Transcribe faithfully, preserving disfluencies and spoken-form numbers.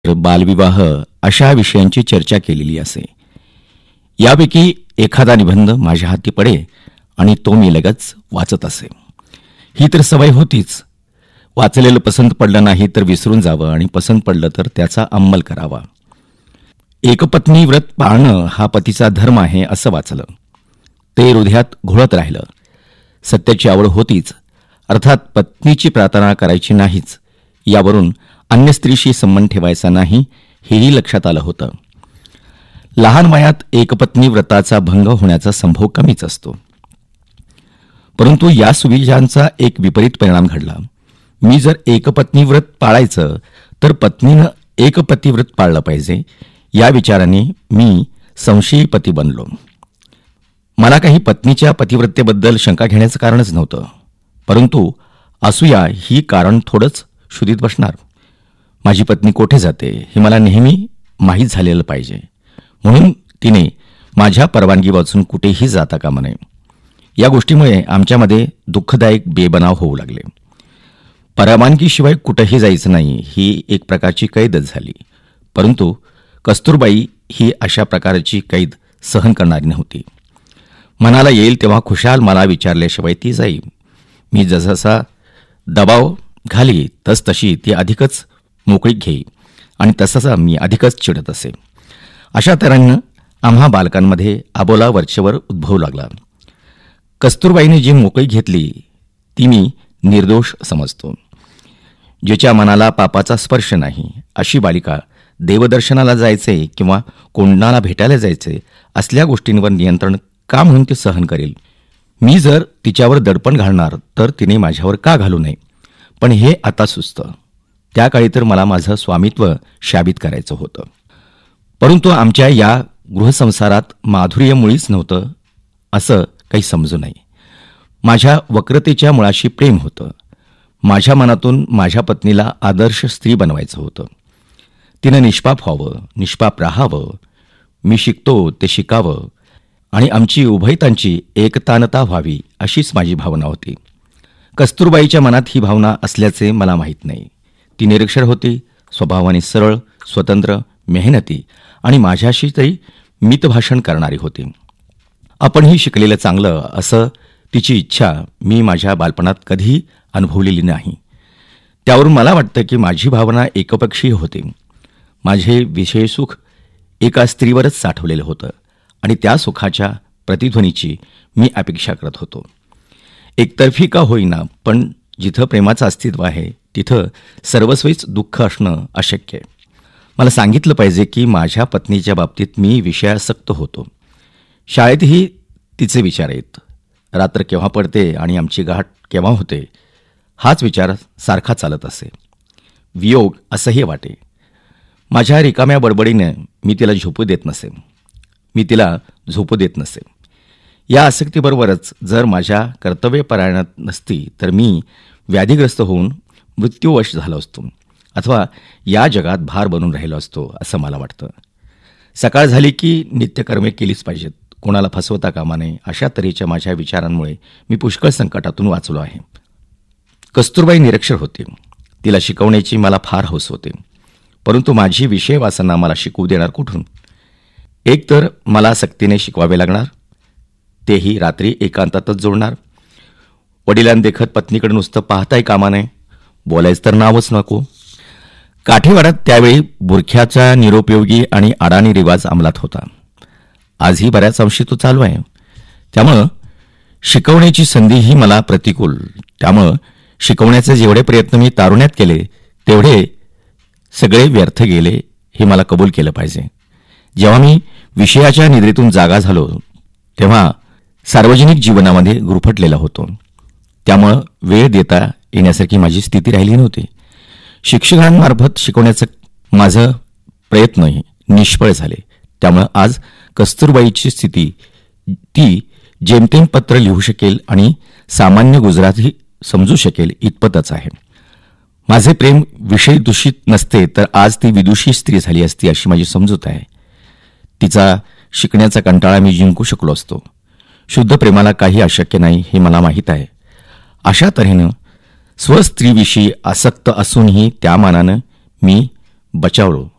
बालविवाह अशा विषयांची चर्चा केलेली असे. यापैकी एखादा निबंध माझ्या हाती पडे आणि तो मी लगेच वाचत असे. ही तर सवय होतीच. वाचलेलं पसंत पडलं नाही तर विसरून जावं आणि पसंत पडलं तर त्याचा अंमल करावा. एकपत्नी व्रत पाळणं हा पतीचा धर्म आहे असं वाचलं. ते हृदयात घोळत राहिलं. सत्याची आवड होतीच, अर्थात पत्नीची प्रार्थना करायची नाहीच, यावरून अन्य स्त्रीशी संबंध ठेवायचा नाही हेही लक्षात आलं होतं. लहान वयात एकपत्नी व्रताचा भंग होण्याचा संभव कमीच असतो. परंतु या सुविचारांचा एक विपरीत परिणाम घडला. मी जर एकपत्नी व्रत पाळायचं तर पत्नीनं एकपती व्रत पाळलं पाहिजे या विचाराने मी संशयी पती बनलो. मला काही पत्नीच्या पतिव्रतेबद्दल शंका घेण्याचं कारणच नव्हतं, परंतु असूया ही कारण थोडंच शुद्धीत बसणार. माझी पत्नी कोठे जाते हे मला नेहमी माहीत झालेलं पाहिजे, म्हणून तिने माझ्या परवानगी वाचून कुठेही जाता कामा नये. या गोष्टीमुळे आमच्यामध्ये दुःखदायक बेबनाव होऊ लागले. परवानगीशिवाय कुठेही जायचं नाही ही एक प्रकारची कैदच झाली. परंतु कस्तुरबाई ही अशा प्रकारची कैद सहन करणारी नव्हती. मनाला येईल तेव्हा खुशाल मला विचारल्याशिवाय ती जाई. मी जसजसा दबाव घाली तस तशी ती अधिकच मोकळीक घेई आणि तससा मी अधिकच चिडत असे. अशा तऱ्हेनं आम्हा बालकांमध्ये आबोला वरचेवर उद्भवू लागला. कस्तुरबाईने जी मोकळीक घेतली ती मी निर्दोष समजतो. ज्याच्या मनाला पापाचा स्पर्श नाही अशी बालिका देवदर्शनाला जायचे किंवा कोणाला भेटायला जायचे असल्या गोष्टींवर नियंत्रण का म्हणून ती सहन करेल. मी जर तिच्यावर दडपण घालणार तर तिने माझ्यावर का घालू नये. पण हे आता सुचतं. त्या काळी तर मला माझं स्वामित्व शाबित करायचं होतं. परंतु आमच्या या गृहसंसारात माधुर्य मुळीच नव्हतं असं काही समजू नये. माझ्या वक्रतेच्या मुळाशी प्रेम होतं. माझ्या मनातून माझ्या पत्नीला आदर्श स्त्री बनवायचं होतं. तिनं निष्पाप व्हावं, निष्पाप राहावं, मी शिकतो ते शिकावं आणि आमची उभयतांची एकतानता व्हावी अशीच माझी भावना होती. कस्तुरबाईच्या मनात ही भावना असल्याचे मला माहीत नाही. ती निरक्षर होती, स्वभावाने सरळ, स्वतंत्र, मेहनती आणि माझ्याशी तरी मितभाषण करणारी होती. आपणही शिकलेलं चांगलं असं तिची इच्छा मी माझ्या बालपणात कधीही अनुभवलेली नाही. त्यावरून मला वाटतं की माझी भावना एकपक्षीय होती. माझे विषय सुख एका स्त्रीवरच साठवलेलं होतं आणि त्या सुखाच्या प्रतिध्वनीची मी अपेक्षा करत होतो. एकतर्फी का होईना, पण जिथं प्रेमाचं अस्तित्व आहे तिथं सर्वस्वीच दुःख असणं अशक्य आहे. मला सांगितलं पाहिजे की माझ्या पत्नीच्या बाबतीत मी विषयासक्त होतो. शाळेतही तिचे विचार आहेत. रात्र केव्हा पडते आणि आमची गाठ केव्हा होते हाच विचार सारखा चालत असे. वियोग असंही वाटे. माझ्या रिकाम्या बडबडीने मी तिला झोपू देत नसे. मी तिला झोपू देत नसे. या आसक्तीबरोबरच जर माझ्या कर्तव्यपरायणात नसती तर मी व्याधीग्रस्त होऊन मृत्यूवश झालो असतो अथवा या जगात भार बनून राहिलो असतो असं मला वाटतं. सकाळ झाली की नित्यकर्मे केलीच पाहिजेत, कोणाला फसवता कामा नये अशा तऱ्हेच्या माझ्या विचारांमुळे मी पुष्कळ संकटातून वाचलो आहे. कस्तुरबाई निरक्षर होती. तिला शिकवण्याची मला फार हौस होते. परंतु माझी विषय वासना मला शिकवू देणार कुठून? एक तर मला सक्तीने शिकवावे लागणार, तेही रात्री एकांतातच जोडणार. वडिलांदेखत पत्नीकडे नुसतं पाहताही कामा नये, बोलायचं तर नावच नको. काठीवाड्यात त्यावेळी बुरख्याचा निरुपयोगी आणि अडाणी रिवाज अंमलात होता. आजही बऱ्याच अंशी तो चालू आहे. त्यामुळं शिकवण्याची संधीही मला प्रतिकूल. त्यामुळं शिकवण्याचे जेवढे प्रयत्न मी तारुण्यात केले तेवढे सगळे व्यर्थ गेले हे मला कबूल केलं पाहिजे. जेव्हा मी विषयाच्या निद्रेतून जागा झालो तेव्हा सार्वजनिक जीवनामध्ये गुरफटलेला होतो. त्यामुळं वेळ देता येण्यासारखी माझी स्थिती राहिली नव्हती. शिक्षकांमार्फत शिकवण्याचं माझं प्रयत्नही निष्फळ झाले. त्यामुळं आज कस्तुरबाईची स्थिती ती जेमतेम पत्र लिहू शकेल आणि सामान्य गुजराती समजू शकेल इतपतच आहे. माझे प्रेम विषय दूषित नसते तर आज ती विदुषी स्त्री झाली असती अशी माझी समजूत आहे. तिचा शिकण्याचा कंटाळा मी जिंकू शकलो असतो. शुद्ध प्रेमाला काही अशक्य नाही हे मला माहीत आहे. अशा तऱ्हेनं स्वस्त्रीविषयी आसक्त असूनही त्या मानानं मी बचावलो